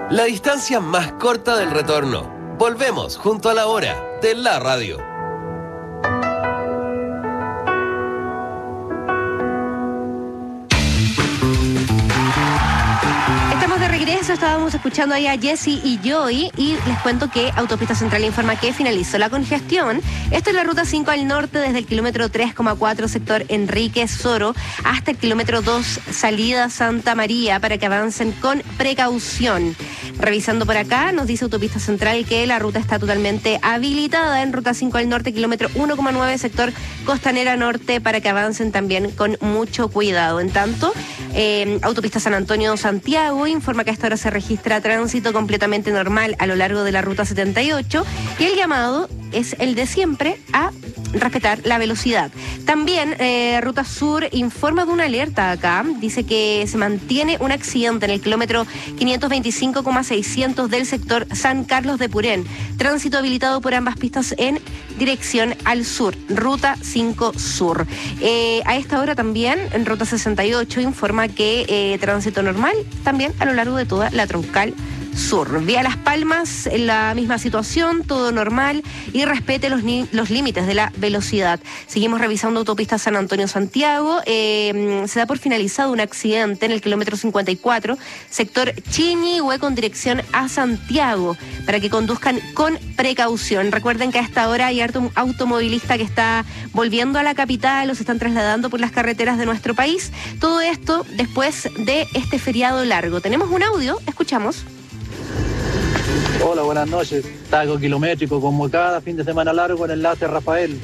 La distancia más corta del retorno. Volvemos junto a la hora de la radio. Estamos de regreso, estábamos escuchando ahí a Jessy y Joy y les cuento que Autopista Central informa que finalizó la congestión. Esto es la ruta 5 al norte desde el kilómetro 3,4 sector Enrique Soro hasta el kilómetro 2 salida Santa María para que avancen con precaución. Revisando por acá, nos dice Autopista Central que la ruta está totalmente habilitada en ruta 5 al norte, kilómetro 1,9 sector Costanera Norte para que avancen también con mucho cuidado. En tanto, Autopista San Antonio Santiago informa que a esta hora se registra tránsito completamente normal a lo largo de la ruta 78 y el llamado es el de siempre a respetar la velocidad. También Ruta Sur informa de una alerta acá, dice que se mantiene un accidente en el kilómetro 525,600 del sector San Carlos de Purén, tránsito habilitado por ambas pistas en dirección al sur, Ruta 5 Sur. A esta hora también en Ruta 68 informa que tránsito normal también a lo largo de toda la troncal sur. Vía Las Palmas, en la misma situación, todo normal y respete los límites de la velocidad. Seguimos revisando Autopista San Antonio Santiago. Se da por finalizado un accidente en el kilómetro 54, sector Chiñihue con dirección a Santiago, para que conduzcan con precaución. Recuerden que a esta hora hay harto automovilista que está volviendo a la capital o se están trasladando por las carreteras de nuestro país. Todo esto después de este feriado largo. Tenemos un audio, escuchamos. Hola, buenas noches. Taco kilométrico como cada fin de semana largo en Enlace Rafael.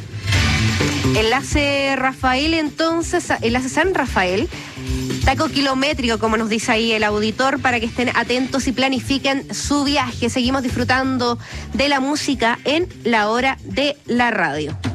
Enlace Rafael, entonces, Enlace San Rafael. Taco kilométrico, como nos dice ahí el auditor, para que estén atentos y planifiquen su viaje. Seguimos disfrutando de la música en la hora de la radio.